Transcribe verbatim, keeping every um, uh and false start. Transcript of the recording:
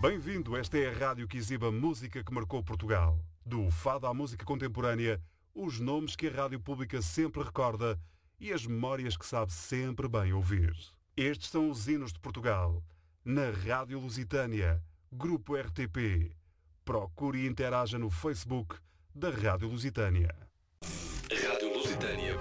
Bem-vindo, esta é a rádio que exibe a música que marcou Portugal. Do fado à música contemporânea, os nomes que a rádio pública sempre recorda e as memórias que sabe sempre bem ouvir. Estes são os hinos de Portugal, na Rádio Lusitânia, Grupo R T P. Procure e interaja no Facebook da Rádio Lusitânia. rádio lusitânia